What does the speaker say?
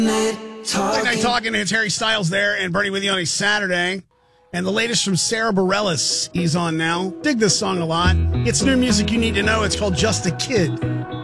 Late Night Talking, it's Harry Styles there and Bernie with you on a Saturday. And the latest from Sarah Bareilles, he's on now. Dig this song a lot. It's new music you need to know. It's called Just a Kid.